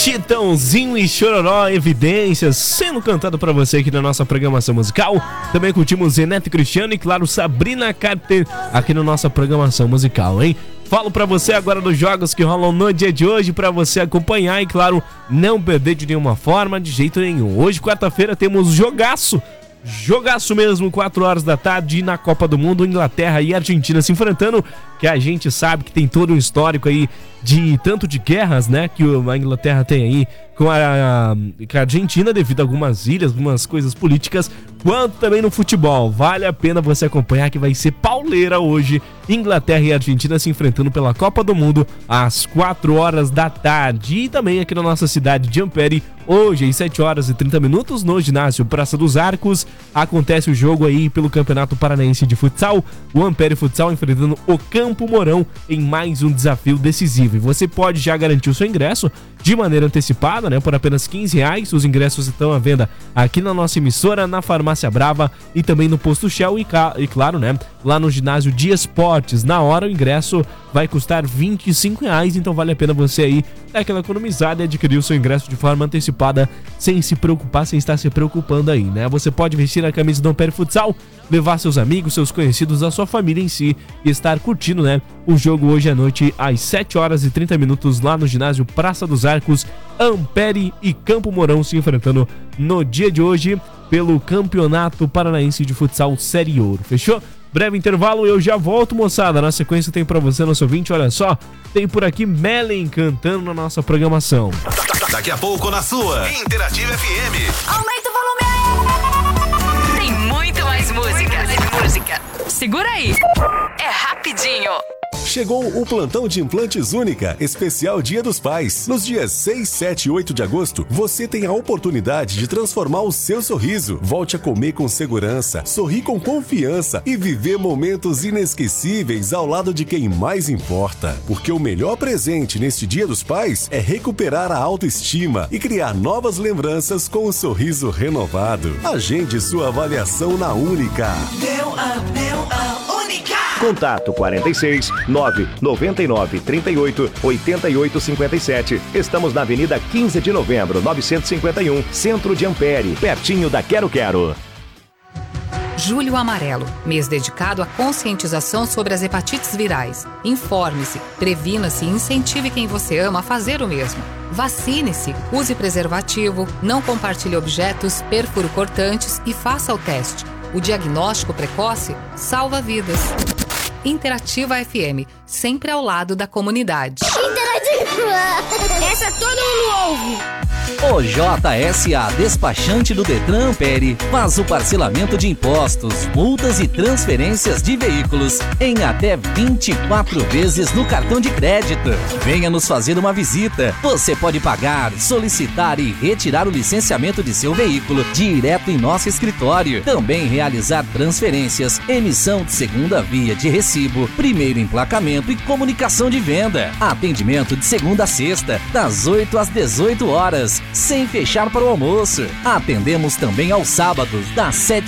Chitãozinho e Chororó, Evidências, sendo cantado pra você aqui na nossa programação musical. Também curtimos Zeneto Cristiano e, claro, Sabrina Carpenter aqui na nossa programação musical, hein? Falo pra você agora dos jogos que rolam no dia de hoje pra você acompanhar e, claro, não perder de nenhuma forma, de jeito nenhum. Hoje, quarta-feira, temos jogaço mesmo, 4 horas da tarde, na Copa do Mundo, Inglaterra e Argentina se enfrentando, que a gente sabe que tem todo um histórico aí de tanto de guerras, né, que a Inglaterra tem aí com a Argentina devido a algumas ilhas, algumas coisas políticas, quanto também no futebol. Vale a pena você acompanhar que vai ser pauleira hoje, Inglaterra e Argentina se enfrentando pela Copa do Mundo às 4 horas da tarde. E também aqui na nossa cidade de Ampere, hoje às 7 horas e 30 minutos, no ginásio Praça dos Arcos, acontece o jogo aí pelo Campeonato Paranaense de Futsal, o Ampere Futsal enfrentando o Campo Mourão em mais um desafio decisivo. E você pode já garantir o seu ingresso de maneira antecipada, né, por apenas R$15. Os ingressos estão à venda aqui na nossa emissora, na Farmácia Brava e também no Posto Shell e claro, né, lá no ginásio de esportes. Na hora o ingresso vai custar R$25, então vale a pena você aí dar aquela economizada e adquirir o seu ingresso de forma antecipada, sem se preocupar, sem estar se preocupando aí, né? Você pode vestir a camisa do Ampere Futsal, levar seus amigos, seus conhecidos, a sua família em si e estar curtindo, né, o jogo hoje à noite às 7 horas e 30 minutos lá no ginásio Praça dos Arcos, Ampere e Campo Mourão se enfrentando no dia de hoje pelo Campeonato Paranaense de Futsal Série Ouro. Fechou? Breve intervalo, eu já volto, moçada. Na sequência tem pra você, nosso ouvinte, olha só, tem por aqui Mellen cantando na nossa programação. Daqui a pouco na sua Interativa FM. Aumenta o volume! Tem muito mais música. Segura aí, é rapidinho. Chegou o plantão de implantes Única, especial Dia dos Pais. Nos dias 6, 7 e 8 de agosto, você tem a oportunidade de transformar o seu sorriso. Volte a comer com segurança, sorrir com confiança e viver momentos inesquecíveis ao lado de quem mais importa. Porque o melhor presente neste Dia dos Pais é recuperar a autoestima e criar novas lembranças com um sorriso renovado. Agende sua avaliação na Única. Única! Contato 46 999 38 88 57. Estamos na Avenida 15 de Novembro, 951, Centro de Ampere, pertinho da Quero Quero. Julho Amarelo, mês dedicado à conscientização sobre as hepatites virais. Informe-se, previna-se e incentive quem você ama a fazer o mesmo. Vacine-se, use preservativo, não compartilhe objetos perfuro-cortantes e faça o teste. O diagnóstico precoce salva vidas. Interativa FM, sempre ao lado da comunidade. Interativa! Essa todo mundo ouve! O JSA Despachante do Detran Ampere faz o parcelamento de impostos, multas e transferências de veículos em até 24 vezes no cartão de crédito. Venha nos fazer uma visita. Você pode pagar, solicitar e retirar o licenciamento de seu veículo direto em nosso escritório. Também realizar transferências, emissão de segunda via de recibo, primeiro emplacamento e comunicação de venda. Atendimento de segunda a sexta, das 8 às 18 horas. Sem fechar para o almoço. Atendemos também aos sábados, das 7